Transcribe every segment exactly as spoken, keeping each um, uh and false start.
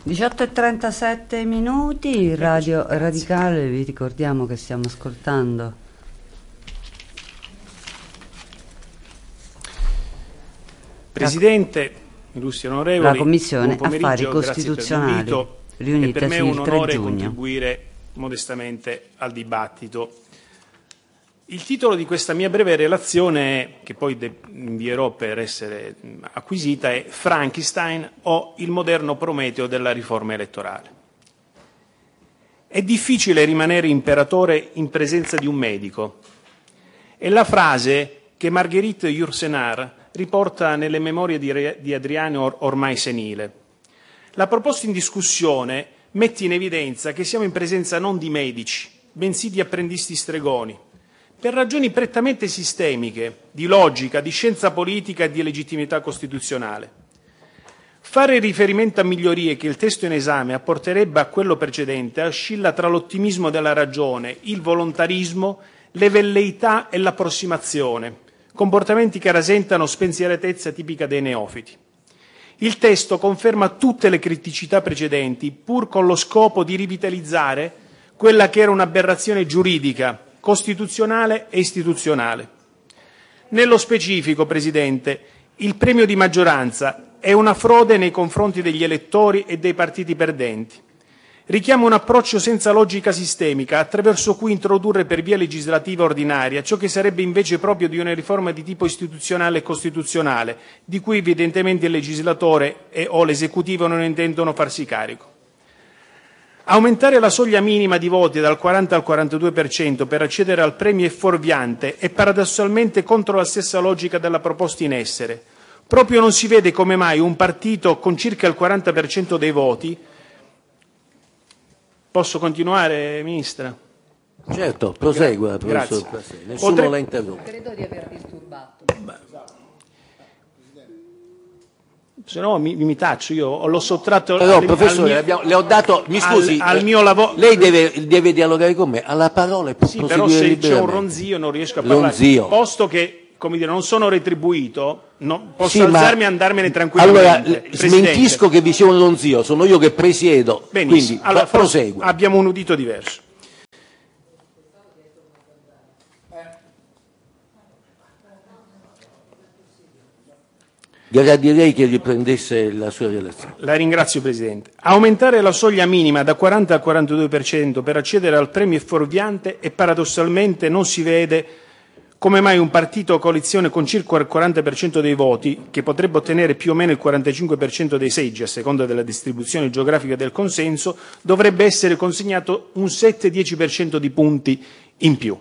diciotto e trentasette minuti, Radio Radicale, vi ricordiamo che stiamo ascoltando. Presidente, illustri onorevoli, la Commissione buon Affari Costituzionali riunitasi per me è un il tre onore giugno. contribuire modestamente al dibattito. Il titolo di questa mia breve relazione, che poi invierò per essere acquisita, è Frankenstein o il moderno Prometeo della riforma elettorale. È difficile rimanere imperatore in presenza di un medico. È la frase che Marguerite Yourcenar riporta nelle memorie di Adriano or- ormai senile. La proposta in discussione mette in evidenza che siamo in presenza non di medici, bensì di apprendisti stregoni, per ragioni prettamente sistemiche, di logica, di scienza politica e di legittimità costituzionale. Fare riferimento a migliorie che il testo in esame apporterebbe a quello precedente oscilla tra l'ottimismo della ragione, il volontarismo, le velleità e l'approssimazione, comportamenti che rasentano spensieratezza tipica dei neofiti. Il testo conferma tutte le criticità precedenti, pur con lo scopo di rivitalizzare quella che era un'aberrazione giuridica, costituzionale e istituzionale. Nello specifico, Presidente, il premio di maggioranza è una frode nei confronti degli elettori e dei partiti perdenti. Richiama un approccio senza logica sistemica, attraverso cui introdurre per via legislativa ordinaria ciò che sarebbe invece proprio di una riforma di tipo istituzionale e costituzionale, di cui evidentemente il legislatore e o l'esecutivo non intendono farsi carico. Aumentare la soglia minima di voti dal quaranta al quarantadue per cento per accedere al premio è fuorviante e paradossalmente contro la stessa logica della proposta in essere. Proprio non si vede come mai un partito con circa il quaranta per cento dei voti. Posso continuare, Ministra? Certo, prosegua, Gra- professor Passeri. Nessuno Potre... l'ha interrotto. Credo di aver disturbato. Se no mi, mi taccio, io l'ho sottratto. Però, al, professore, al mio, abbiamo, le ho dato, mi scusi, al, al mio lavoro. Lei deve, deve dialogare con me, alla parola e può sì, proseguire però se liberamente. c'è un ronzio non riesco a parlare. Ronzio. Posto che, come dire, non sono retribuito, no, posso Sì, alzarmi e andarmene tranquillamente. Allora, smentisco che vi sia un ronzio, sono io che presiedo, benissimo. quindi Allora, prosegua. Abbiamo un udito diverso. Gradirei che riprendesse la sua relazione. La ringrazio, Presidente. Aumentare la soglia minima da quaranta al quarantadue per cento per accedere al premio è fuorviante e paradossalmente non si vede come mai un partito o coalizione con circa il quaranta per cento dei voti, che potrebbe ottenere più o meno il quarantacinque per cento dei seggi a seconda della distribuzione geografica del consenso, dovrebbe essere consegnato un sette dieci per cento di punti in più,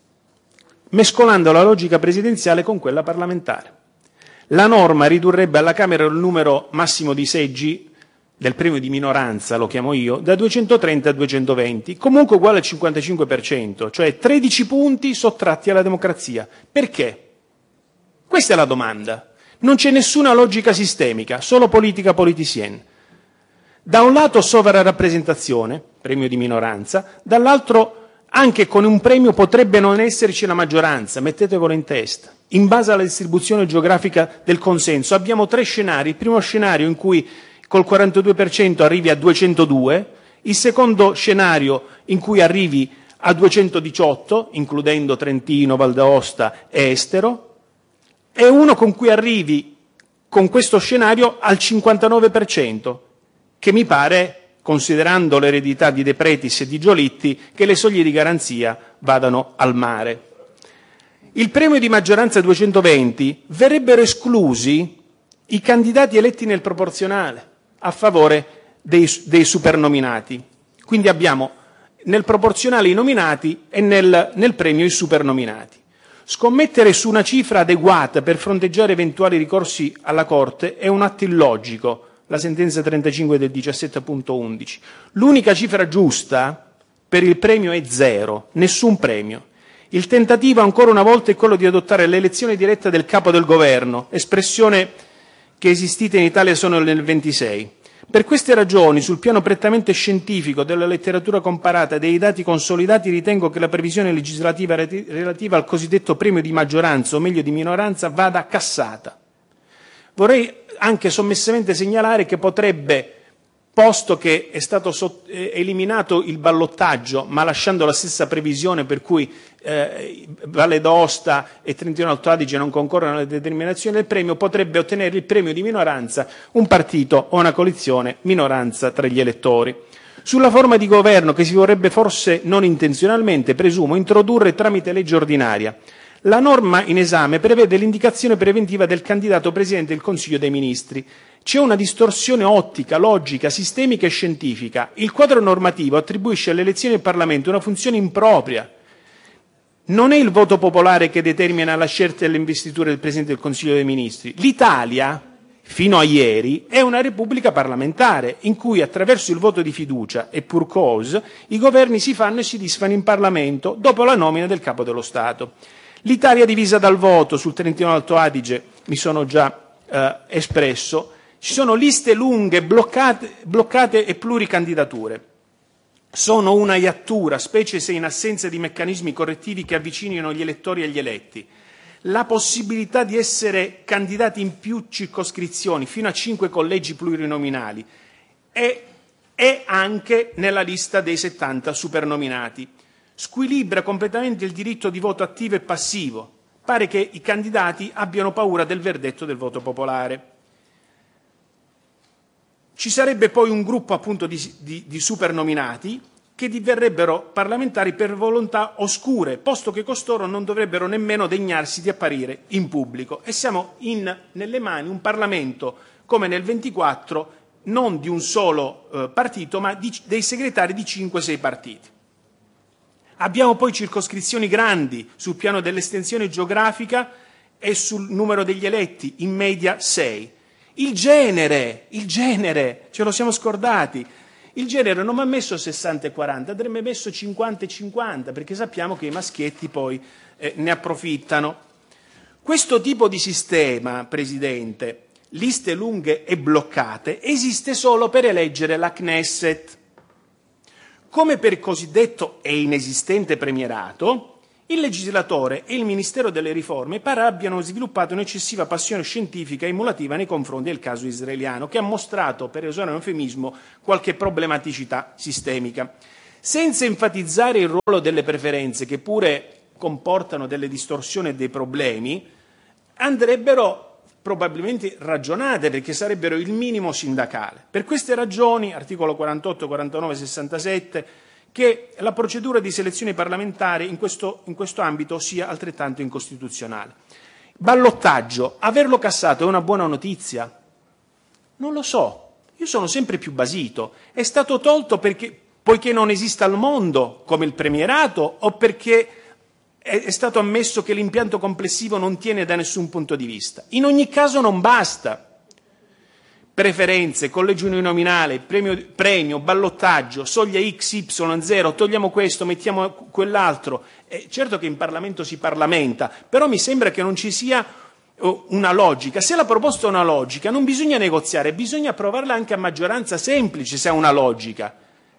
mescolando la logica presidenziale con quella parlamentare. La norma ridurrebbe alla Camera il numero massimo di seggi del premio di minoranza, lo chiamo io, da duecentotrenta a duecentoventi, comunque uguale al cinquantacinque per cento, cioè tredici punti sottratti alla democrazia. Perché? Questa è la domanda. Non c'è nessuna logica sistemica, solo politica politicienne. Da un lato sovrarappresentazione, premio di minoranza, dall'altro anche con un premio potrebbe non esserci la maggioranza, mettetevelo in testa. In base alla distribuzione geografica del consenso abbiamo tre scenari. Il primo scenario in cui col quarantadue per cento arrivi a duecentodue, il secondo scenario in cui arrivi a duecentodiciotto, includendo Trentino, Val d'Aosta e Estero, e uno con cui arrivi con questo scenario al cinquantanove per cento, che mi pare, considerando l'eredità di De Pretis e di Giolitti, che le soglie di garanzia vadano al mare. Il premio di maggioranza duecentoventi verrebbero esclusi i candidati eletti nel proporzionale a favore dei, dei supernominati. Quindi abbiamo nel proporzionale i nominati e nel, nel premio i supernominati. Scommettere su una cifra adeguata per fronteggiare eventuali ricorsi alla Corte è un atto illogico. La sentenza trentacinque del diciassette punto undici. L'unica cifra giusta per il premio è zero, nessun premio. Il tentativo ancora una volta è quello di adottare l'elezione diretta del capo del governo, espressione che esistite in Italia solo nel ventisei. Per queste ragioni, sul piano prettamente scientifico della letteratura comparata e dei dati consolidati, ritengo che la previsione legislativa relativa al cosiddetto premio di maggioranza, o meglio di minoranza, vada cassata. Vorrei anche sommessamente segnalare che potrebbe posto che è stato so- eliminato il ballottaggio, ma lasciando la stessa previsione per cui eh, Valle d'Aosta e Trentino Alto Adige non concorrono alla determinazione del premio, potrebbe ottenere il premio di minoranza un partito o una coalizione minoranza tra gli elettori. Sulla forma di governo che si vorrebbe forse non intenzionalmente, presumo, introdurre tramite legge ordinaria. La norma in esame prevede l'indicazione preventiva del candidato Presidente del Consiglio dei Ministri. C'è una distorsione ottica, logica, sistemica e scientifica. Il quadro normativo attribuisce alle elezioni del Parlamento una funzione impropria. Non è il voto popolare che determina la scelta delle investiture del Presidente del Consiglio dei Ministri. L'Italia, fino a ieri, è una repubblica parlamentare in cui attraverso il voto di fiducia e pur cause i governi si fanno e si disfanno in Parlamento dopo la nomina del Capo dello Stato. L'Italia divisa dal voto, sul Trentino Alto Adige mi sono già eh, espresso, ci sono liste lunghe, bloccate, bloccate e pluricandidature. Sono una iattura, specie se in assenza di meccanismi correttivi che avvicinino gli elettori agli eletti. La possibilità di essere candidati in più circoscrizioni, fino a cinque collegi plurinominali, è, è anche nella lista dei settanta supernominati. Squilibra completamente il diritto di voto attivo e passivo. Pare che i candidati abbiano paura del verdetto del voto popolare. Ci sarebbe poi un gruppo appunto di, di, di supernominati che diverrebbero parlamentari per volontà oscure, posto che costoro non dovrebbero nemmeno degnarsi di apparire in pubblico. E siamo in, nelle mani un Parlamento, come nel ventiquattro, non di un solo eh, partito, ma di, dei segretari di cinque sei partiti. Abbiamo poi circoscrizioni grandi sul piano dell'estensione geografica e sul numero degli eletti, in media sei. Il genere, il genere, ce lo siamo scordati. Il genere non mi ha messo sessanta e quaranta, andrebbe messo cinquanta e cinquanta, perché sappiamo che i maschietti poi eh, ne approfittano. Questo tipo di sistema, Presidente, liste lunghe e bloccate, esiste solo per eleggere la Knesset. Come per il cosiddetto e inesistente premierato, il legislatore e il Ministero delle Riforme pare abbiano sviluppato un'eccessiva passione scientifica e emulativa nei confronti del caso israeliano, che ha mostrato, per usare un eufemismo, qualche problematicità sistemica. Senza enfatizzare il ruolo delle preferenze, che pure comportano delle distorsioni e dei problemi, andrebbero probabilmente ragionate, perché sarebbero il minimo sindacale. Per queste ragioni, articolo quarantotto, quarantanove, sessantasette, che la procedura di selezione parlamentare in questo, in questo ambito sia altrettanto incostituzionale. Ballottaggio, averlo cassato è una buona notizia? Non lo so, io sono sempre più basito. È stato tolto perché, poiché non esiste al mondo come il premierato o perché è stato ammesso che l'impianto complessivo non tiene da nessun punto di vista. In ogni caso non basta. Preferenze, collegio uninominale, premio, premio, ballottaggio, soglia X, Y, zero, togliamo questo, mettiamo quell'altro. Eh, certo che in Parlamento si parlamenta, però mi sembra che non ci sia oh, una logica. Se la proposta è una logica, non bisogna negoziare, bisogna approvarla anche a maggioranza semplice se ha una logica.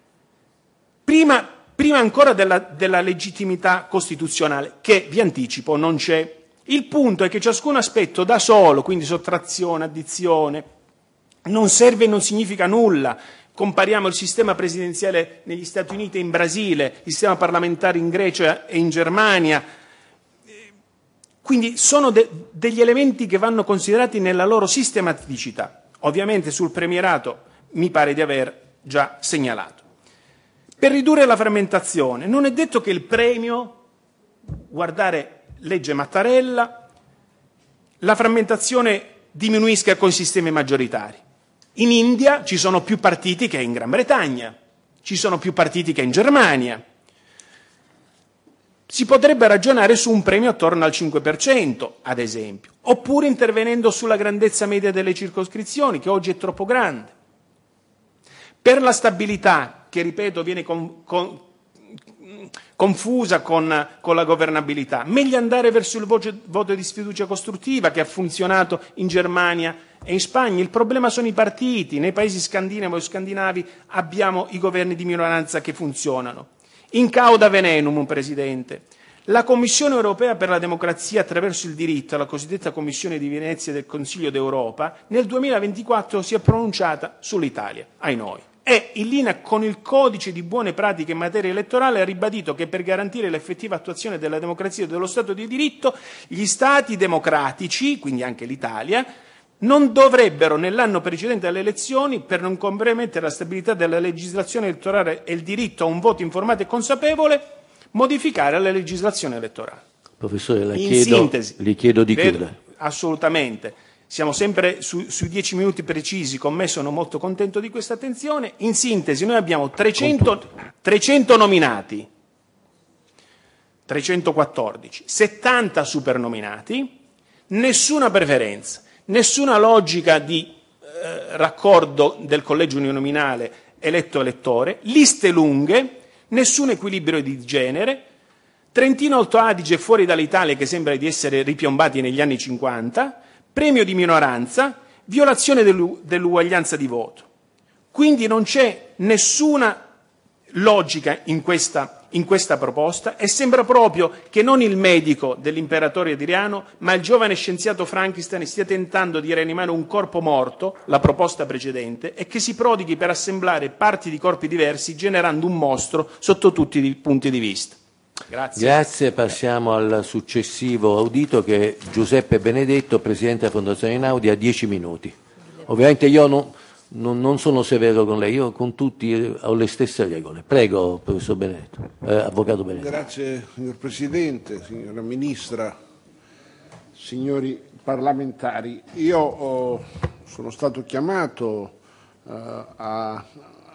Prima, prima ancora della, della legittimità costituzionale, che, vi anticipo, non c'è. Il punto è che ciascun aspetto da solo, quindi sottrazione, addizione, non serve e non significa nulla. Compariamo il sistema presidenziale negli Stati Uniti e in Brasile, il sistema parlamentare in Grecia e in Germania. Quindi sono de- degli elementi che vanno considerati nella loro sistematicità. Ovviamente sul premierato mi pare di aver già segnalato. Per ridurre la frammentazione, non è detto che il premio, guardare legge Mattarella, la frammentazione diminuisca con i sistemi maggioritari. In India ci sono più partiti che in Gran Bretagna, ci sono più partiti che in Germania. Si potrebbe ragionare su un premio attorno al cinque per cento, ad esempio, oppure intervenendo sulla grandezza media delle circoscrizioni, che oggi è troppo grande. Per la stabilità, che ripeto viene con, con, confusa con, con la governabilità, meglio andare verso il voto, voto di sfiducia costruttiva, che ha funzionato in Germania e in Spagna. Il problema sono i partiti. Nei paesi scandinavi o scandinavi abbiamo i governi di minoranza che funzionano. In cauda venenum, Presidente. La Commissione europea per la democrazia attraverso il diritto, la cosiddetta Commissione di Venezia del Consiglio d'Europa, nel duemilaventiquattro si è pronunciata sull'Italia, ai noi. E, in linea con il codice di buone pratiche in materia elettorale, ha ribadito che per garantire l'effettiva attuazione della democrazia e dello Stato di diritto, gli Stati democratici, quindi anche l'Italia, non dovrebbero, nell'anno precedente alle elezioni, per non compromettere la stabilità della legislazione elettorale e il diritto a un voto informato e consapevole, modificare la legislazione elettorale. Professore, la In chiedo, sintesi, le chiedo di vedo, chiudere. Assolutamente. Siamo sempre su, sui dieci minuti precisi, con me sono molto contento di questa attenzione. In sintesi, noi abbiamo trecento, trecento nominati, trecentoquattordici, settanta supernominati, nessuna preferenza, nessuna logica di eh, raccordo del collegio uninominale eletto-elettore, liste lunghe, nessun equilibrio di genere, Trentino Alto Adige fuori dall'Italia che sembra di essere ripiombati negli anni cinquanta, premio di minoranza, violazione dell'u- dell'uguaglianza di voto. Quindi non c'è nessuna logica in questa, in questa proposta e sembra proprio che non il medico dell'imperatore Adriano, ma il giovane scienziato Frankenstein stia tentando di rianimare un corpo morto, la proposta precedente, e che si prodighi per assemblare parti di corpi diversi generando un mostro sotto tutti i punti di vista. Grazie. Grazie, passiamo al successivo audito che è Giuseppe Benedetto, Presidente della Fondazione Einaudi, a dieci minuti. Ovviamente io non, non, non sono severo con lei, io con tutti ho le stesse regole. Prego, Professor Benedetto, eh, Avvocato Benedetto. Grazie, signor Presidente, signora Ministra, signori parlamentari. Io oh, sono stato chiamato uh, a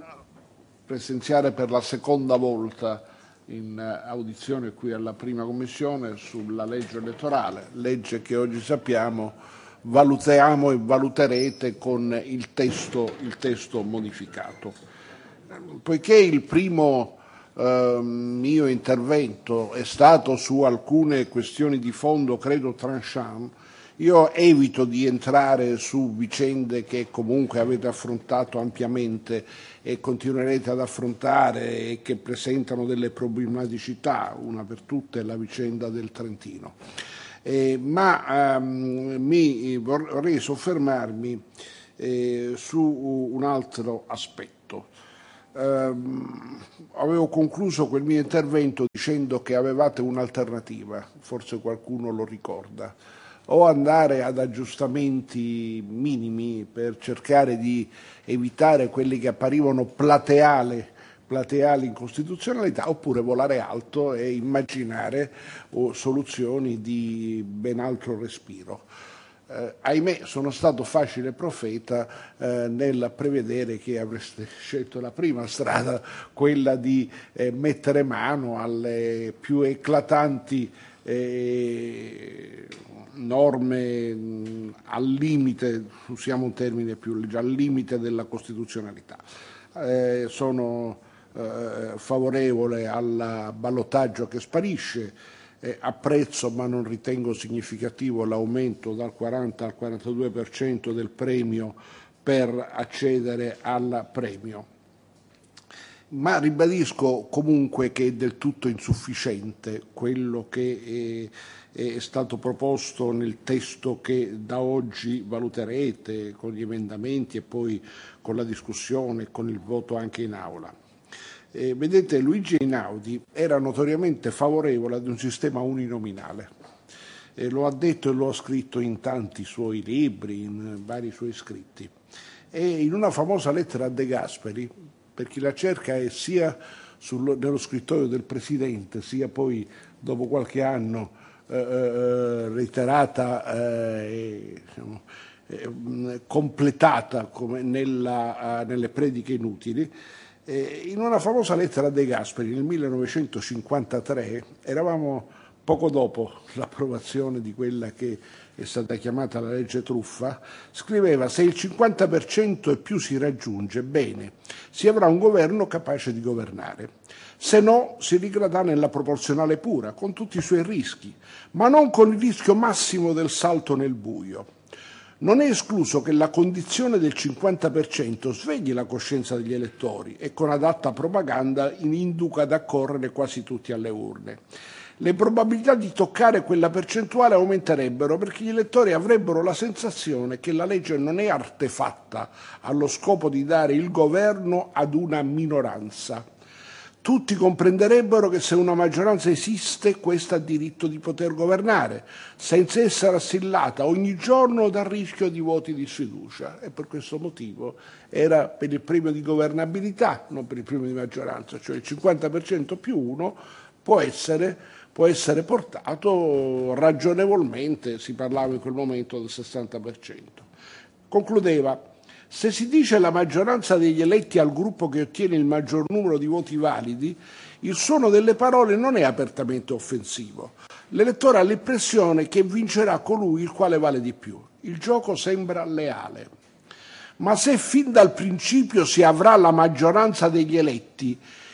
presenziare per la seconda volta in audizione qui alla prima commissione sulla legge elettorale, legge che oggi sappiamo valutiamo e valuterete con il testo, il testo modificato. Poiché il primo eh, mio intervento è stato su alcune questioni di fondo, credo tranchant, io evito di entrare su vicende che comunque avete affrontato ampiamente e continuerete ad affrontare e che presentano delle problematicità, una per tutte è la vicenda del Trentino. Eh, ma ehm, mi vorrei soffermarmi eh, su un altro aspetto. Eh, avevo concluso quel mio intervento dicendo che avevate un'alternativa, forse qualcuno lo ricorda, o andare ad aggiustamenti minimi per cercare di evitare quelli che apparivano plateali, plateali incostituzionalità, oppure volare alto e immaginare oh, soluzioni di ben altro respiro. Eh, ahimè, sono stato facile profeta eh, nel prevedere che avreste scelto la prima strada, quella di eh, mettere mano alle più eclatanti eh, norme mh, al limite, usiamo un termine più legge, al limite della costituzionalità. Eh, sono eh, favorevole al ballottaggio che sparisce, eh, apprezzo ma non ritengo significativo l'aumento dal quaranta al quarantadue per cento del premio per accedere al premio. Ma ribadisco comunque che è del tutto insufficiente quello che è, è stato proposto nel testo che da oggi valuterete con gli emendamenti e poi con la discussione e con il voto anche in aula. Eh, vedete, Luigi Einaudi era notoriamente favorevole ad un sistema uninominale. Eh, lo ha detto e lo ha scritto in tanti suoi libri, in vari suoi scritti. E in una famosa lettera a De Gasperi, per chi la cerca è sia sul, nello scrittoio del Presidente, sia poi dopo qualche anno eh, reiterata e eh, diciamo, eh, completata come nella, uh, nelle prediche inutili, eh, in una famosa lettera a De Gasperi nel millenovecentocinquantatré, eravamo poco dopo l'approvazione di quella che è stata chiamata la legge truffa, scriveva: se il cinquanta per cento e più si raggiunge, bene, si avrà un governo capace di governare. Se no, si ricadrà nella proporzionale pura, con tutti i suoi rischi, ma non con il rischio massimo del salto nel buio. Non è escluso che la condizione del cinquanta per cento svegli la coscienza degli elettori e con adatta propaganda induca ad accorrere quasi tutti alle urne. le probabilità di toccare quella percentuale aumenterebbero perché gli elettori avrebbero la sensazione che la legge non è artefatta allo scopo di dare il governo ad una minoranza. Tutti comprenderebbero che se una maggioranza esiste, questa ha diritto di poter governare, senza essere assillata ogni giorno dal rischio di voti di sfiducia. E per questo motivo era per il premio di governabilità, non per il premio di maggioranza, cioè il cinquanta per cento più uno può essere, può essere portato ragionevolmente, si parlava in quel momento del sessanta per cento. Concludeva: se si dice la maggioranza degli eletti al gruppo che ottiene il maggior numero di voti validi, il suono delle parole non è apertamente offensivo. L'elettore ha l'impressione che vincerà colui il quale vale di più. Il gioco sembra leale. Ma se fin dal principio si avrà la maggioranza degli eletti,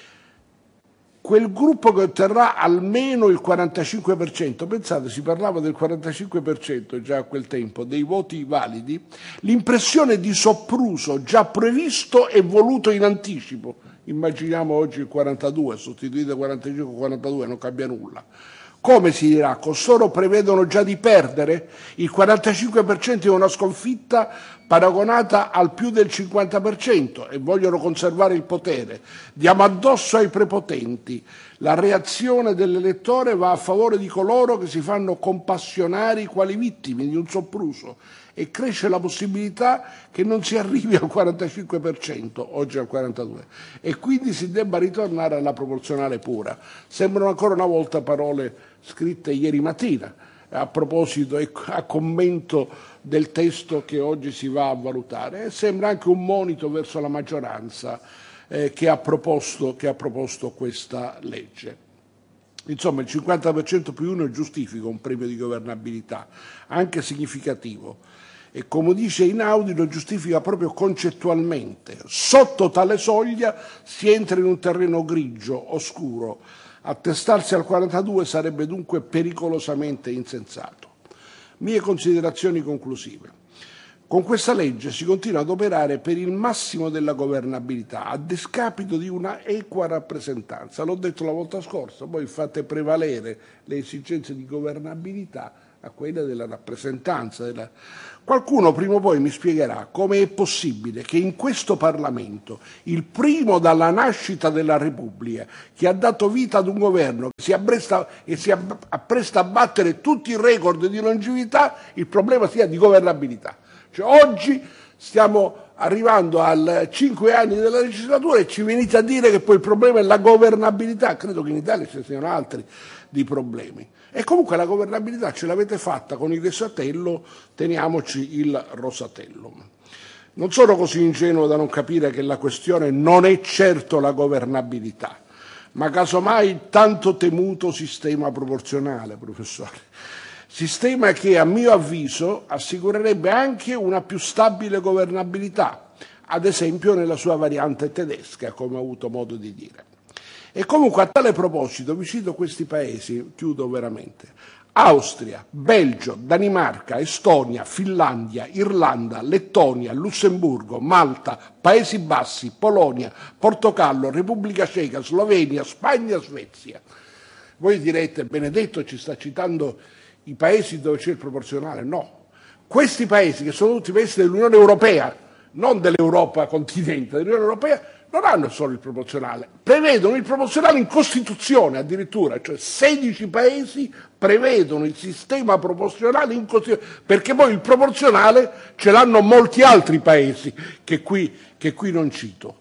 quel gruppo che otterrà almeno il quarantacinque per cento, pensate, si parlava del quarantacinque per cento già a quel tempo, dei voti validi, l'impressione di sopruso già previsto e voluto in anticipo, immaginiamo oggi il quarantadue, sostituite quarantacinque quarantadue, non cambia nulla. Come si dirà? Costoro prevedono già di perdere? Il quarantacinque per cento è una sconfitta paragonata al più del cinquanta per cento e vogliono conservare il potere. Diamo addosso ai prepotenti. La reazione dell'elettore va a favore di coloro che si fanno compassionari quali vittime di un sopruso e cresce la possibilità che non si arrivi al quarantacinque per cento, oggi al quarantadue per cento, e quindi si debba ritornare alla proporzionale pura. Sembrano ancora una volta parole scritte ieri mattina, a proposito e a commento del testo che oggi si va a valutare, e sembra anche un monito verso la maggioranza eh, che, ha proposto, che ha proposto questa legge. Insomma, il cinquanta per cento più uno giustifica un premio di governabilità, anche significativo, e come dice Einaudi lo giustifica proprio concettualmente. Sotto tale soglia si entra in un terreno grigio, oscuro. Attestarsi al quarantadue sarebbe dunque pericolosamente insensato. Mie considerazioni conclusive. Con questa legge si continua ad operare per il massimo della governabilità, a discapito di una equa rappresentanza. L'ho detto la volta scorsa, voi fate prevalere le esigenze di governabilità a quelle della rappresentanza. Della... Qualcuno prima o poi mi spiegherà come è possibile che in questo Parlamento, il primo dalla nascita della Repubblica, che ha dato vita ad un governo che si appresta e si appresta a battere tutti i record di longevità, il problema sia di governabilità. Cioè, oggi stiamo arrivando a cinque anni della legislatura e ci venite a dire che poi il problema è la governabilità. Credo che in Italia ci siano altri di problemi. E comunque la governabilità ce l'avete fatta con il Rosatellum, teniamoci il Rosatellum. Non sono così ingenuo da non capire che la questione non è certo la governabilità, ma casomai il tanto temuto sistema proporzionale, professore. Sistema che, a mio avviso, assicurerebbe anche una più stabile governabilità, ad esempio nella sua variante tedesca, come ho avuto modo di dire. E comunque a tale proposito vi cito questi paesi, chiudo veramente: Austria, Belgio, Danimarca, Estonia, Finlandia, Irlanda, Lettonia, Lussemburgo, Malta, Paesi Bassi, Polonia, Portogallo, Repubblica Ceca, Slovenia, Spagna, Svezia. Voi direte, Benedetto ci sta citando i paesi dove c'è il proporzionale. No, questi paesi, che sono tutti paesi dell'Unione Europea, non dell'Europa continente, dell'Unione Europea, non hanno solo il proporzionale, prevedono il proporzionale in Costituzione addirittura, cioè sedici paesi prevedono il sistema proporzionale in Costituzione, perché poi il proporzionale ce l'hanno molti altri paesi che qui, che qui non cito.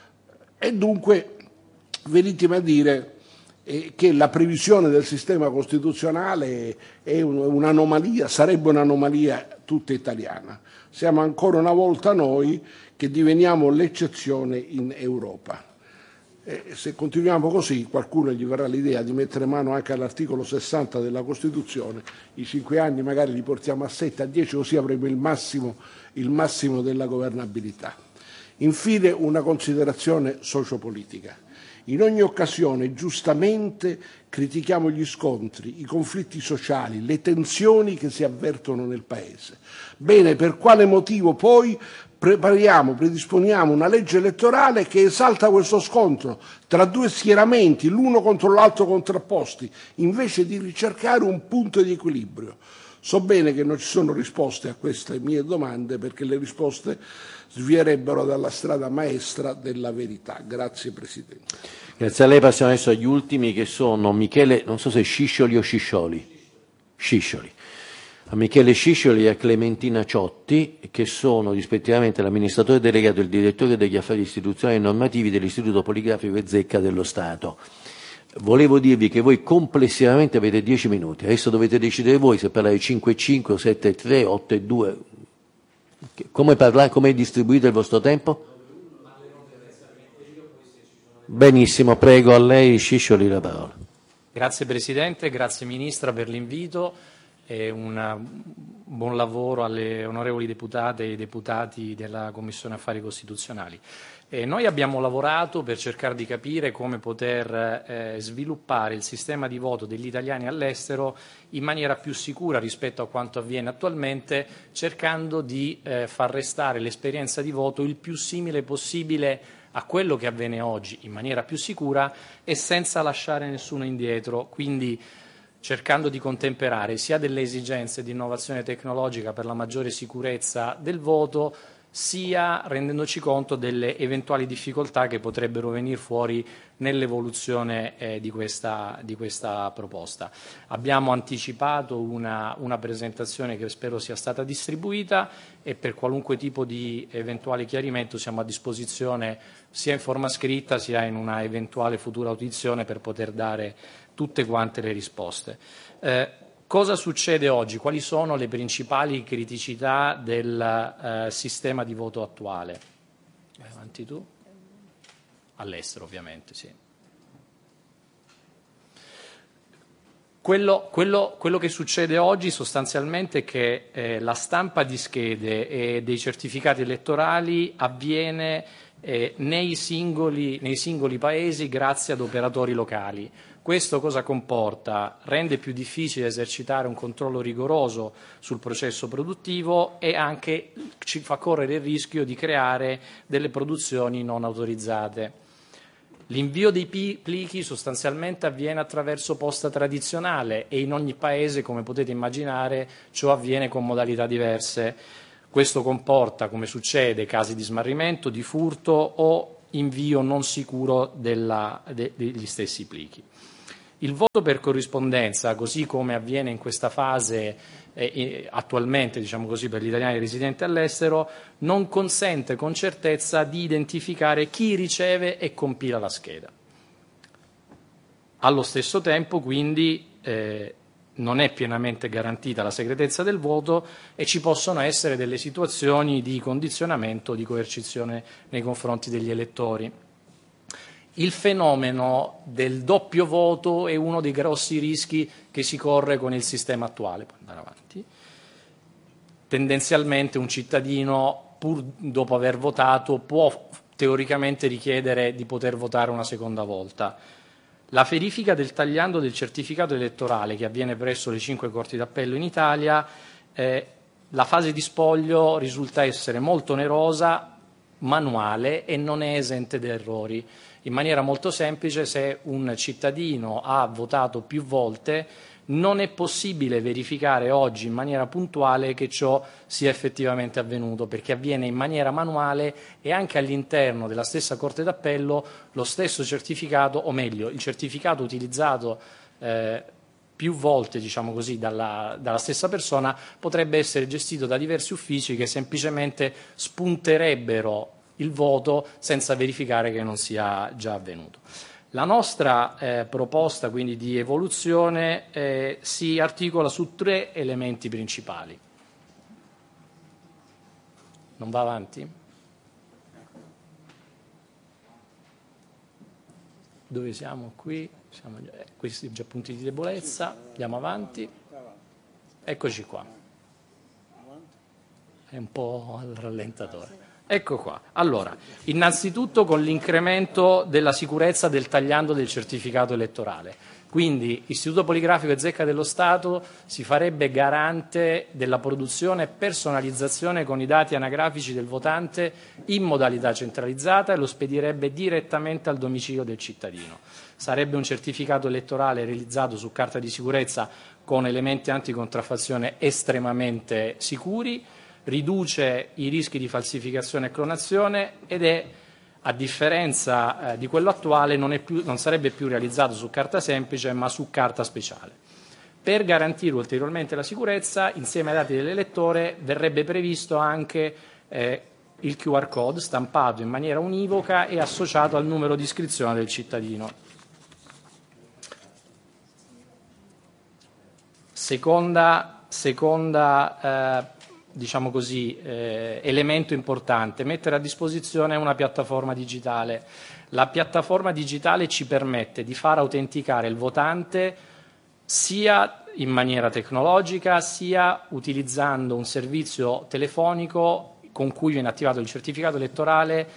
E dunque venitemi a dire eh, che la previsione del sistema costituzionale è un'anomalia, sarebbe un'anomalia tutta italiana. Siamo ancora una volta noi che diveniamo l'eccezione in Europa. E se continuiamo così, qualcuno gli verrà l'idea di mettere mano anche all'articolo sessanta della Costituzione, i cinque anni magari li portiamo a sette, a dieci, così avremo il massimo, il massimo della governabilità. Infine una considerazione sociopolitica. In ogni occasione, giustamente, critichiamo gli scontri, i conflitti sociali, le tensioni che si avvertono nel Paese. Bene, per quale motivo poi prepariamo, predisponiamo una legge elettorale che esalta questo scontro tra due schieramenti, l'uno contro l'altro contrapposti, invece di ricercare un punto di equilibrio. So bene che non ci sono risposte a queste mie domande, perché le risposte svierebbero dalla strada maestra della verità. Grazie Presidente. Grazie a lei. Passiamo adesso agli ultimi, che sono Michele, non so se Sciscioli o Sciscioli, Sciscioli. A Michele Sciscioli e a Clementina Ciotti, che sono rispettivamente l'amministratore delegato e il direttore degli affari istituzionali e normativi dell'Istituto Poligrafico e Zecca dello Stato. Volevo dirvi che voi complessivamente avete dieci minuti, adesso dovete decidere voi se parlare cinque e cinque o sette e tre, otto e due. Come parlare, come è distribuito il vostro tempo? Benissimo, prego, a lei Sciscioli la parola. Grazie Presidente, grazie Ministra per l'invito e un buon lavoro alle onorevoli deputate e deputati della Commissione Affari Costituzionali. E noi abbiamo lavorato per cercare di capire come poter eh, sviluppare il sistema di voto degli italiani all'estero in maniera più sicura rispetto a quanto avviene attualmente, cercando di eh, far restare l'esperienza di voto il più simile possibile a quello che avviene oggi in maniera più sicura e senza lasciare nessuno indietro, quindi cercando di contemperare sia delle esigenze di innovazione tecnologica per la maggiore sicurezza del voto, sia rendendoci conto delle eventuali difficoltà che potrebbero venire fuori nell'evoluzione eh, di, questa, di questa proposta. Abbiamo anticipato una, una presentazione che spero sia stata distribuita e per qualunque tipo di eventuale chiarimento siamo a disposizione sia in forma scritta sia in una eventuale futura audizione per poter dare tutte quante le risposte. Eh, Cosa succede oggi? Quali sono le principali criticità del eh, sistema di voto attuale? Vai avanti tu. All'estero, ovviamente, sì. Quello, quello, quello che succede oggi sostanzialmente è che eh, la stampa di schede e dei certificati elettorali avviene eh, nei, singoli, nei singoli paesi grazie ad operatori locali. Questo cosa comporta? Rende più difficile esercitare un controllo rigoroso sul processo produttivo e anche ci fa correre il rischio di creare delle produzioni non autorizzate. L'invio dei plichi sostanzialmente avviene attraverso posta tradizionale e in ogni paese, come potete immaginare, ciò avviene con modalità diverse. Questo comporta, come succede, casi di smarrimento, di furto o invio non sicuro della, de, degli stessi plichi. Il voto per corrispondenza, così come avviene in questa fase eh, attualmente, diciamo così, per gli italiani residenti all'estero, non consente con certezza di identificare chi riceve e compila la scheda. Allo stesso tempo, quindi, eh, non è pienamente garantita la segretezza del voto e ci possono essere delle situazioni di condizionamento, di coercizione nei confronti degli elettori. Il fenomeno del doppio voto è uno dei grossi rischi che si corre con il sistema attuale. Puoi andare avanti. Tendenzialmente un cittadino, pur dopo aver votato, può teoricamente richiedere di poter votare una seconda volta. La verifica del tagliando del certificato elettorale, che avviene presso le cinque corti d'appello in Italia, eh, la fase di spoglio risulta essere molto onerosa, manuale e non è esente da errori. In maniera molto semplice, se un cittadino ha votato più volte, non è possibile verificare oggi in maniera puntuale che ciò sia effettivamente avvenuto, perché avviene in maniera manuale e anche all'interno della stessa Corte d'Appello lo stesso certificato, o meglio, il certificato utilizzato eh, più volte, diciamo così, dalla, dalla stessa persona, potrebbe essere gestito da diversi uffici che semplicemente spunterebbero il voto senza verificare che non sia già avvenuto. La nostra eh, proposta quindi di evoluzione eh, si articola su tre elementi principali. Non va avanti? Dove siamo qui? Siamo, eh, questi già punti di debolezza. Andiamo avanti. Eccoci qua. È un po' al rallentatore. Ecco qua. Allora, innanzitutto con l'incremento della sicurezza del tagliando del certificato elettorale. Quindi l'Istituto Poligrafico e Zecca dello Stato si farebbe garante della produzione e personalizzazione con i dati anagrafici del votante in modalità centralizzata e lo spedirebbe direttamente al domicilio del cittadino. Sarebbe un certificato elettorale realizzato su carta di sicurezza con elementi anticontraffazione estremamente sicuri, riduce i rischi di falsificazione e clonazione ed è, a differenza eh, di quello attuale, non, è più, non sarebbe più realizzato su carta semplice ma su carta speciale. Per garantire ulteriormente la sicurezza, insieme ai dati dell'elettore verrebbe previsto anche eh, il Q R code stampato in maniera univoca e associato al numero di iscrizione del cittadino. Seconda, seconda eh, diciamo così, eh, elemento importante, mettere a disposizione una piattaforma digitale. La piattaforma digitale ci permette di far autenticare il votante sia in maniera tecnologica, sia utilizzando un servizio telefonico con cui viene attivato il certificato elettorale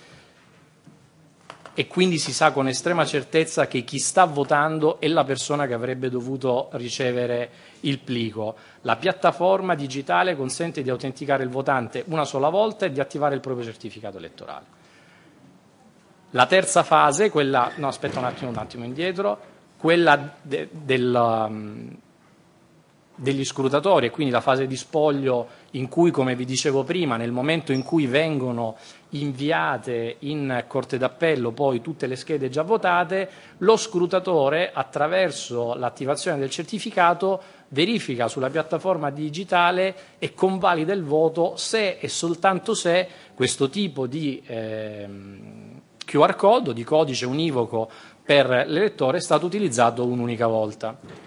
e quindi si sa con estrema certezza che chi sta votando è la persona che avrebbe dovuto ricevere il plico. La piattaforma digitale consente di autenticare il votante una sola volta e di attivare il proprio certificato elettorale. La terza fase, quella, no aspetta un attimo, un attimo indietro, quella de, del, um, degli scrutatori e quindi la fase di spoglio in cui, come vi dicevo prima, nel momento in cui vengono inviate in Corte d'Appello poi tutte le schede già votate, lo scrutatore, attraverso l'attivazione del certificato, verifica sulla piattaforma digitale e convalida il voto se e soltanto se questo tipo di eh, Q R code o di codice univoco per l'elettore è stato utilizzato un'unica volta.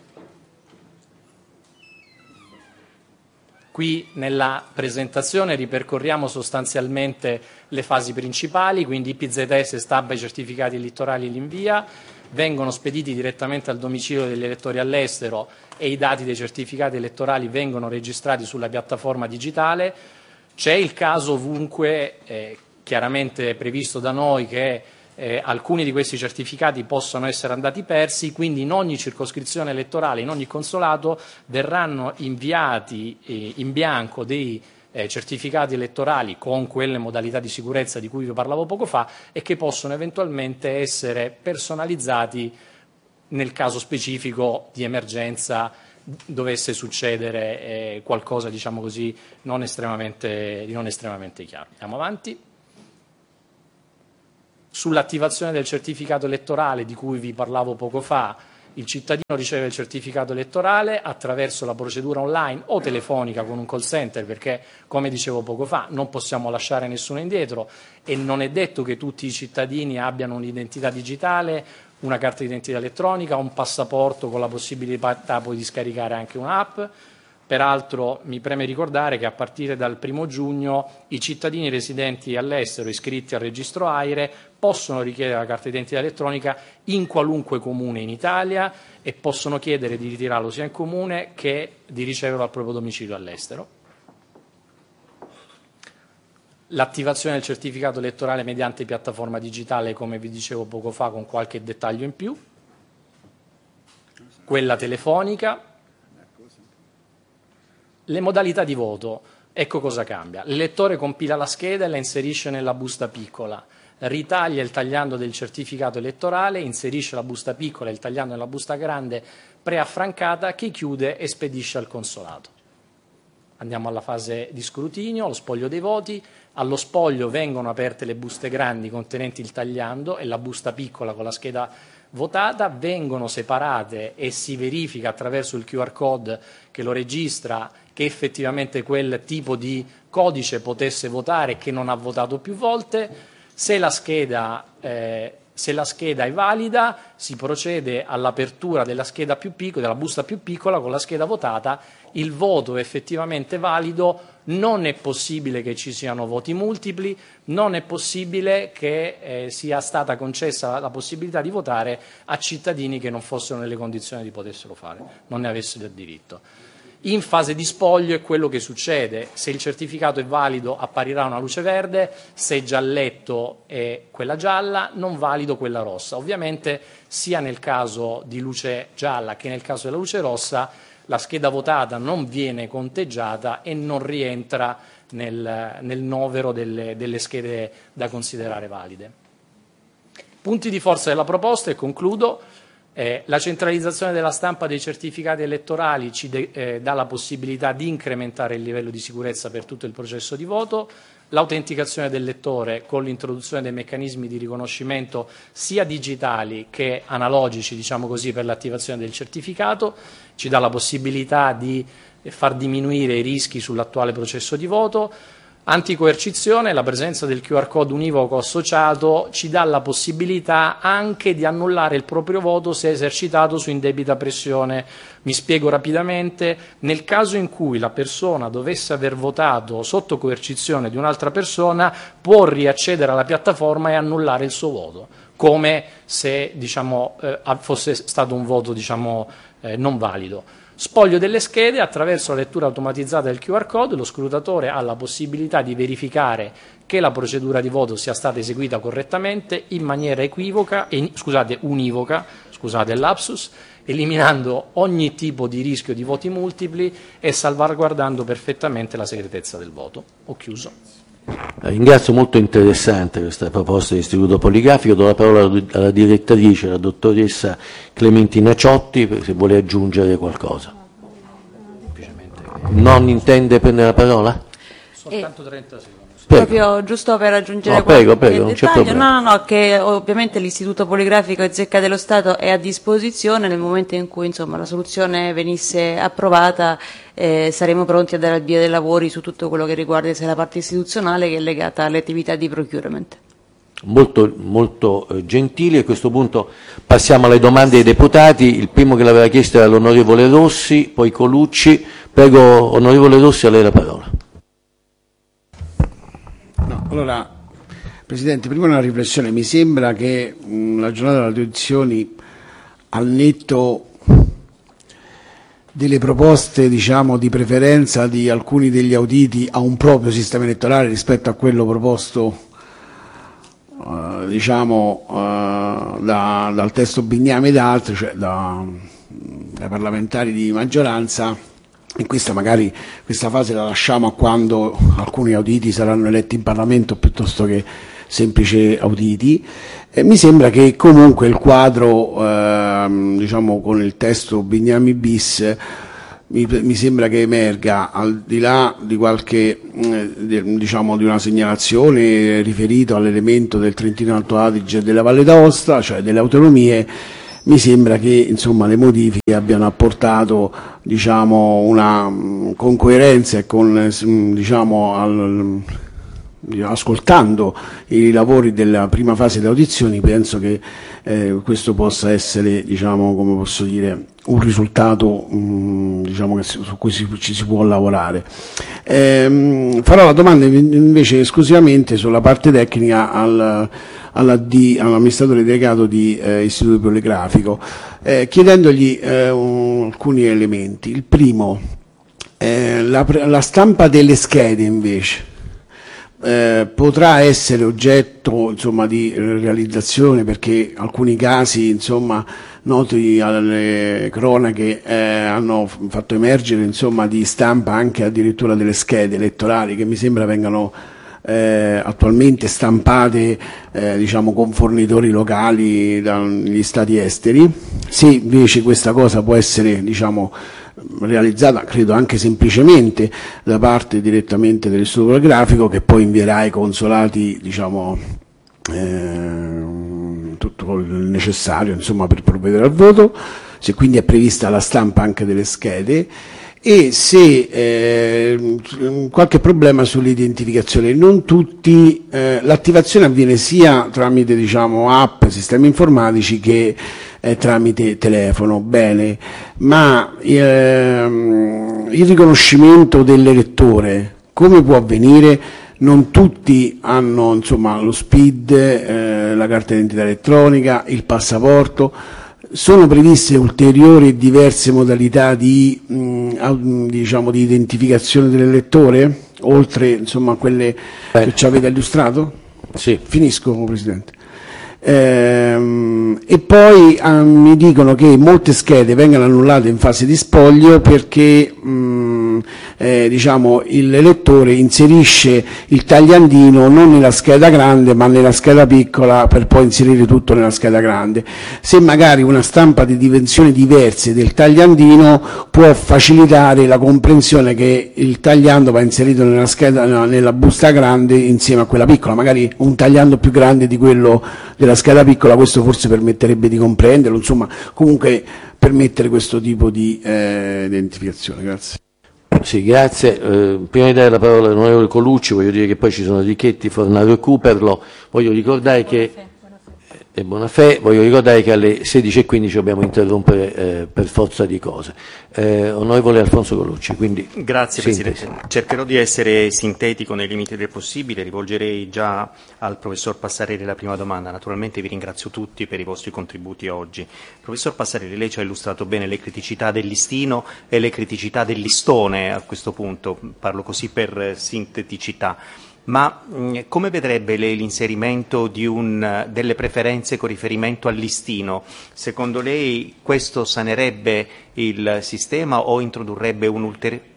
Qui nella presentazione ripercorriamo sostanzialmente le fasi principali, quindi I P Z S stampa i certificati elettorali e li invia, vengono spediti direttamente al domicilio degli elettori all'estero e i dati dei certificati elettorali vengono registrati sulla piattaforma digitale. C'è il caso ovunque, eh, chiaramente previsto da noi, che eh, alcuni di questi certificati possono essere andati persi, quindi in ogni circoscrizione elettorale, in ogni consolato, verranno inviati eh, in bianco dei eh, certificati elettorali con quelle modalità di sicurezza di cui vi parlavo poco fa e che possono eventualmente essere personalizzati nel caso specifico di emergenza dovesse succedere eh, qualcosa, diciamo così, non estremamente, di non estremamente chiaro. Andiamo avanti. Sull'attivazione del certificato elettorale di cui vi parlavo poco fa, il cittadino riceve il certificato elettorale attraverso la procedura online o telefonica con un call center, perché, come dicevo poco fa, non possiamo lasciare nessuno indietro e non è detto che tutti i cittadini abbiano un'identità digitale, una carta d'identità elettronica, un passaporto con la possibilità poi di scaricare anche un'app. Peraltro mi preme ricordare che a partire dal primo giugno i cittadini residenti all'estero iscritti al registro AIRE possono richiedere la carta d'identità elettronica in qualunque comune in Italia e possono chiedere di ritirarlo sia in comune che di riceverlo al proprio domicilio all'estero. L'attivazione del certificato elettorale mediante piattaforma digitale, come vi dicevo poco fa, con qualche dettaglio in più. Quella telefonica. Le modalità di voto, ecco cosa cambia. L'elettore compila la scheda e la inserisce nella busta piccola, ritaglia il tagliando del certificato elettorale, inserisce la busta piccola e il tagliando nella busta grande preaffrancata che chiude e spedisce al consolato. Andiamo alla fase di scrutinio, allo spoglio dei voti. Allo spoglio vengono aperte le buste grandi contenenti il tagliando e la busta piccola con la scheda votata, vengono separate e si verifica attraverso il Q R code che lo registra che effettivamente quel tipo di codice potesse votare e che non ha votato più volte. Se la scheda, eh, se la scheda è valida, si procede all'apertura della scheda più piccola, della busta più piccola con la scheda votata. Il voto è effettivamente valido, non è possibile che ci siano voti multipli, non è possibile che eh, sia stata concessa la possibilità di votare a cittadini che non fossero nelle condizioni di poterselo fare, non ne avessero il diritto. In fase di spoglio è quello che succede: se il certificato è valido apparirà una luce verde, se è gialletto è quella gialla, non valido quella rossa. Ovviamente sia nel caso di luce gialla che nel caso della luce rossa la scheda votata non viene conteggiata e non rientra nel, nel novero delle, delle schede da considerare valide. Punti di forza della proposta, e concludo. Eh, la centralizzazione della stampa dei certificati elettorali ci de, eh, dà la possibilità di incrementare il livello di sicurezza per tutto il processo di voto, l'autenticazione del lettore con l'introduzione dei meccanismi di riconoscimento sia digitali che analogici, diciamo così, per l'attivazione del certificato, ci dà la possibilità di far diminuire i rischi sull'attuale processo di voto. Anticoercizione, la presenza del Q R code univoco associato ci dà la possibilità anche di annullare il proprio voto se esercitato su indebita pressione. Mi spiego rapidamente: nel caso in cui la persona dovesse aver votato sotto coercizione di un'altra persona, può riaccedere alla piattaforma e annullare il suo voto, come se diciamo, eh, fosse stato un voto diciamo, eh, non valido. Spoglio delle schede: attraverso la lettura automatizzata del Q R code lo scrutatore ha la possibilità di verificare che la procedura di voto sia stata eseguita correttamente in maniera equivoca, e, scusate, univoca, scusate il lapsus, eliminando ogni tipo di rischio di voti multipli e salvaguardando perfettamente la segretezza del voto. Ho chiuso. Ringrazio, molto interessante questa proposta di istituto poligrafico. Do la parola alla direttrice, la dottoressa Clementina Ciotti, se vuole aggiungere qualcosa. Non intende prendere la parola? Soltanto trenta secondi. Prego. Proprio giusto per aggiungere No, qualche prego, prego, non c'è dettaglio. problema. No, no, no, che ovviamente l'Istituto Poligrafico e Zecca dello Stato è a disposizione nel momento in cui insomma, la soluzione venisse approvata. Eh, saremo pronti a dare il via dei lavori su tutto quello che riguarda sia la parte istituzionale che è legata alle attività di procurement. Molto, molto eh, gentili. A questo punto passiamo alle domande ai deputati. Il primo che l'aveva chiesto era l'onorevole Rossi, poi Colucci. Prego, onorevole Rossi, a lei la parola. No, allora, Presidente, prima una riflessione. Mi sembra che mh, la giornata delle audizioni, al netto delle proposte diciamo, di preferenza di alcuni degli auditi a un proprio sistema elettorale rispetto a quello proposto uh, diciamo, uh, da, dal testo Bignami ed altri, cioè da, dai parlamentari di maggioranza, in questa magari questa fase la lasciamo a quando alcuni auditi saranno eletti in Parlamento piuttosto che semplici auditi. Eh, mi sembra che comunque il quadro eh, diciamo con il testo Bignami bis mi, mi sembra che emerga, al di là di qualche eh, diciamo di una segnalazione riferita all'elemento del Trentino Alto Adige e della Valle d'Aosta, cioè delle autonomie. Mi sembra che insomma, le modifiche abbiano apportato diciamo, una, con coerenza e con, diciamo, al, ascoltando i lavori della prima fase delle audizioni, penso che eh, questo possa essere, diciamo, come posso dire, un risultato mh, diciamo che su cui si, ci si può lavorare. Eh, farò la domanda invece esclusivamente sulla parte tecnica al all'amministratore delegato di eh, Istituto Poligrafico, eh, chiedendogli eh, un, alcuni elementi. Il primo, eh, la, la stampa delle schede invece eh, potrà essere oggetto insomma, di realizzazione, perché alcuni casi insomma, noti alle cronache eh, hanno fatto emergere insomma, di stampa anche addirittura delle schede elettorali che mi sembra vengano Eh, attualmente stampate eh, diciamo con fornitori locali dagli stati esteri. Se invece questa cosa può essere diciamo realizzata, credo anche semplicemente da parte direttamente dell'Istituto Poligrafico, che poi invierà ai consolati diciamo eh, tutto il necessario insomma per provvedere al voto, se quindi è prevista la stampa anche delle schede, e se eh, qualche problema sull'identificazione. Non tutti, eh, l'attivazione avviene sia tramite diciamo, app, sistemi informatici che eh, tramite telefono, bene, ma ehm, il riconoscimento dell'elettore come può avvenire? Non tutti hanno insomma, lo SPID, eh, la carta d'identità elettronica, il passaporto. Sono previste ulteriori e diverse modalità di, mh, diciamo, di identificazione dell'elettore, oltre insomma a quelle eh. che ci avete illustrato? Sì. Finisco, Presidente. Ehm, e poi ah, mi dicono che molte schede vengono annullate in fase di spoglio perché mh, eh, diciamo, l'elettore inserisce il tagliandino non nella scheda grande ma nella scheda piccola per poi inserire tutto nella scheda grande. Se magari una stampa di dimensioni diverse del tagliandino può facilitare la comprensione che il tagliando va inserito nella scheda, no, nella busta grande insieme a quella piccola, magari un tagliando più grande di quello della scheda piccola, questo forse permetterebbe di comprenderlo, insomma, comunque permettere questo tipo di eh, identificazione. Grazie. Sì, grazie. Eh, prima di dare la parola all'onorevole Colucci, voglio dire che poi ci sono Richetti, Fornario e Cooperlo, voglio ricordare che e Bonafè, voglio ricordare che alle sedici e quindici dobbiamo interrompere eh, per forza di cose. Eh, onorevole Alfonso Colucci, quindi grazie sintesi. Presidente. Cercherò di essere sintetico nei limiti del possibile, rivolgerei già al Professor Passarelli la prima domanda. Naturalmente vi ringrazio tutti per i vostri contributi oggi. Professor Passarelli, lei ci ha illustrato bene le criticità del listino e le criticità del listone a questo punto, parlo così per sinteticità. Ma mh, come vedrebbe lei l'inserimento di un, delle preferenze con riferimento al listino? Secondo lei questo sanerebbe il sistema o introdurrebbe un ulteriore?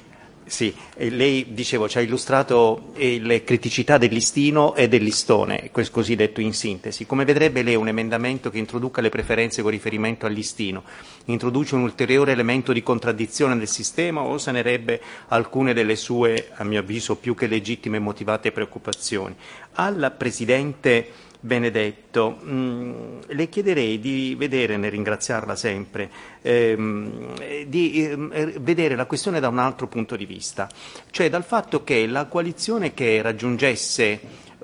Sì, e lei, dicevo, ci ha illustrato eh, le criticità del listino e del listone, così detto in sintesi. Come vedrebbe lei un emendamento che introduca le preferenze con riferimento al listino? Introduce un ulteriore elemento di contraddizione del sistema o sanerebbe alcune delle sue, a mio avviso, più che legittime e motivate preoccupazioni? Al Presidente Benedetto, mh, le chiederei di vedere, nel ringraziarla sempre, ehm, di eh, vedere la questione da un altro punto di vista, cioè dal fatto che la coalizione che raggiungesse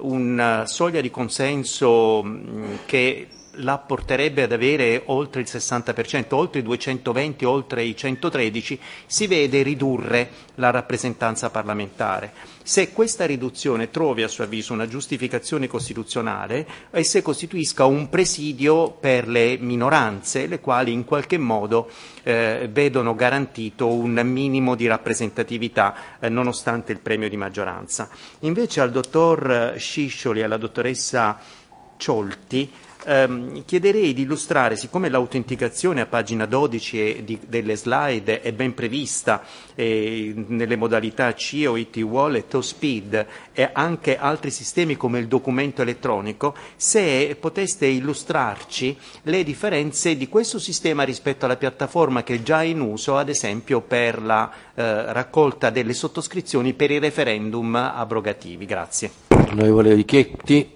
una soglia di consenso mh, che la porterebbe ad avere oltre il sessanta per cento, oltre i duecentoventi, oltre i centotredici, si vede ridurre la rappresentanza parlamentare. Se questa riduzione trovi a suo avviso una giustificazione costituzionale e se costituisca un presidio per le minoranze, le quali in qualche modo eh, vedono garantito un minimo di rappresentatività eh, nonostante il premio di maggioranza. Invece al dottor Sciscioli e alla dottoressa Ciolti ehm, chiederei di illustrare, siccome l'autenticazione a pagina dodici e di, delle slide è ben prevista eh, nelle modalità C I O, I T Wallet o Speed e anche altri sistemi come il documento elettronico, se poteste illustrarci le differenze di questo sistema rispetto alla piattaforma che è già in uso, ad esempio per la eh, raccolta delle sottoscrizioni per i referendum abrogativi. Grazie. Onorevole Richetti.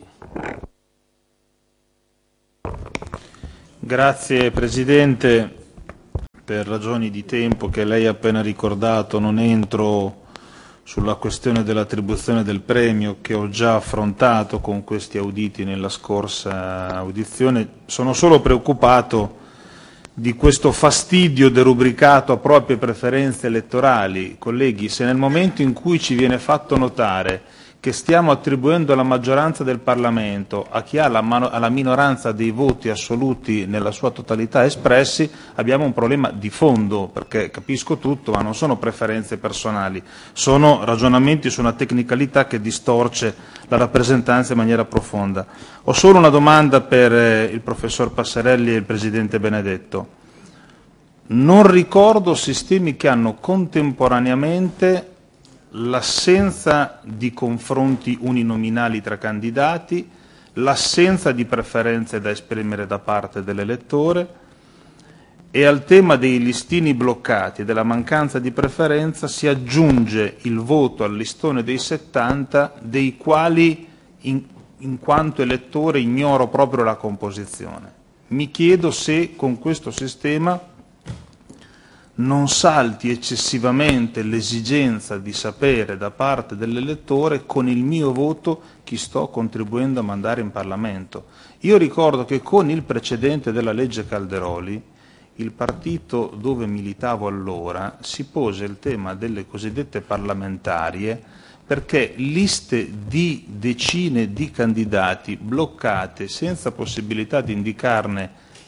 Grazie Presidente, per ragioni di tempo che lei ha appena ricordato non entro sulla questione dell'attribuzione del premio che ho già affrontato con questi auditi nella scorsa audizione. Sono solo preoccupato di questo fastidio derubricato a proprie preferenze elettorali. Colleghi, se nel momento in cui ci viene fatto notare che stiamo attribuendo la maggioranza del Parlamento a chi ha la, mano, la minoranza dei voti assoluti nella sua totalità espressi, abbiamo un problema di fondo, perché capisco tutto, ma non sono preferenze personali, sono ragionamenti su una tecnicalità che distorce la rappresentanza in maniera profonda. Ho solo una domanda per eh, il professor Passarelli e il Presidente Benedetto. Non ricordo sistemi che hanno contemporaneamente l'assenza di confronti uninominali tra candidati, l'assenza di preferenze da esprimere da parte dell'elettore e al tema dei listini bloccati e della mancanza di preferenza si aggiunge il voto al listone dei settanta, dei quali in, in quanto elettore ignoro proprio la composizione. Mi chiedo se con questo sistema non salti eccessivamente l'esigenza di sapere da parte dell'elettore con il mio voto chi sto contribuendo a mandare in Parlamento. Io ricordo che con il precedente della legge Calderoli, il partito dove militavo allora si pose il tema delle cosiddette parlamentarie perché liste di decine di candidati bloccate senza possibilità di indicarne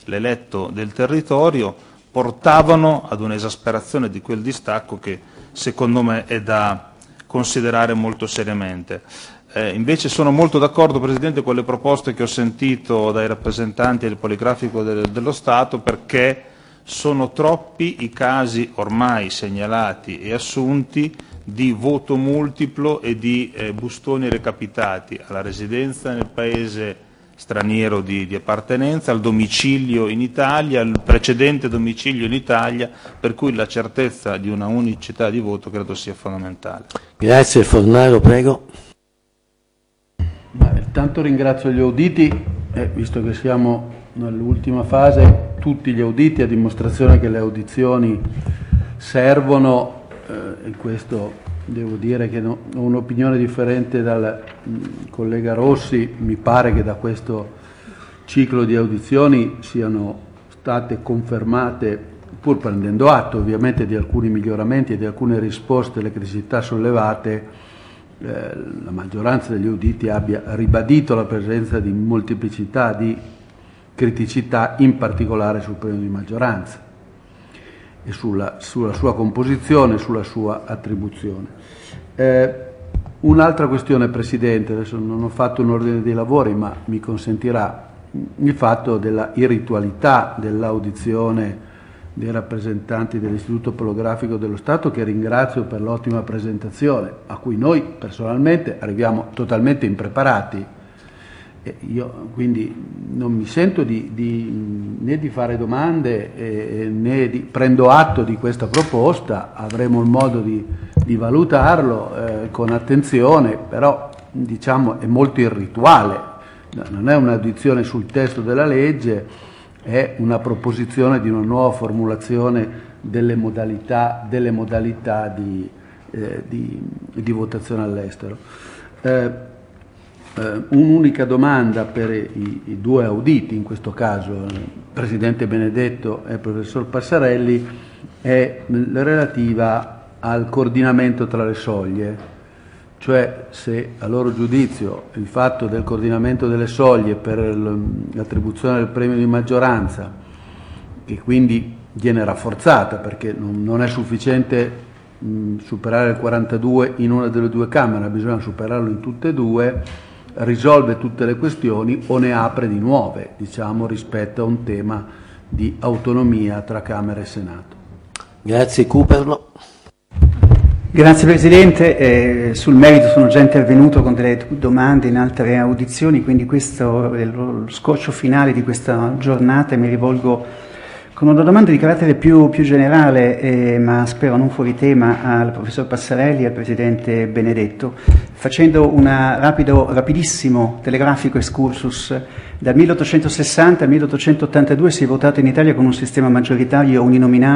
l'eletto del territorio, portavano ad un'esasperazione di quel distacco che secondo me è da considerare molto seriamente. Eh, invece sono molto d'accordo, Presidente, con le proposte che ho sentito dai rappresentanti del Poligrafico del, dello Stato, perché sono troppi i casi ormai segnalati e assunti di voto multiplo e di eh, bustoni recapitati alla residenza nel paese straniero di, di appartenenza, al domicilio in Italia, al precedente domicilio in Italia, per cui la certezza di una unicità di voto credo sia fondamentale. Grazie. Fornaro, prego. Ma, intanto ringrazio gli auditi, eh, visto che siamo nell'ultima fase, tutti gli auditi, a dimostrazione che le audizioni servono, eh, e questo devo dire che no, ho un'opinione differente dal mh, collega Rossi. Mi pare che da questo ciclo di audizioni siano state confermate, pur prendendo atto ovviamente di alcuni miglioramenti e di alcune risposte alle criticità sollevate, eh, la maggioranza degli auditi abbia ribadito la presenza di molteplicità di criticità, in particolare sul premio di maggioranza e sulla, sulla sua composizione, sulla sua attribuzione. Eh, un'altra questione, Presidente, adesso non ho fatto un ordine dei lavori, ma mi consentirà il fatto della irritualità dell'audizione dei rappresentanti dell'Istituto Polografico dello Stato, che ringrazio per l'ottima presentazione, a cui noi personalmente arriviamo totalmente impreparati. Io quindi non mi sento di, di, né di fare domande eh, né di, prendo atto di questa proposta, avremo il modo di, di valutarlo eh, con attenzione, però diciamo è molto irrituale, non è un'audizione sul testo della legge, è una proposizione di una nuova formulazione delle modalità, delle modalità di, eh, di, di votazione all'estero. Eh, Uh, un'unica domanda per i, i due auditi, in questo caso il Presidente Benedetto e il Professor Passarelli, è relativa al coordinamento tra le soglie, cioè se a loro giudizio il fatto del coordinamento delle soglie per l'attribuzione del premio di maggioranza, che quindi viene rafforzata perché non, non è sufficiente mh, superare il quarantadue in una delle due Camere, bisogna superarlo in tutte e due, risolve tutte le questioni o ne apre di nuove, diciamo, rispetto a un tema di autonomia tra Camera e Senato. Grazie. Cooperlo. Grazie Presidente, eh, sul merito sono già intervenuto con delle domande in altre audizioni, quindi questo è lo scoccio finale di questa giornata e mi rivolgo con una domanda di carattere più, più generale, eh, ma spero non fuori tema, al Professor Passarelli e al Presidente Benedetto, facendo un rapido, rapidissimo telegrafico excursus. Dal milleottocentosessanta al milleottocentottantadue si è votato in Italia con un sistema maggioritario uninominale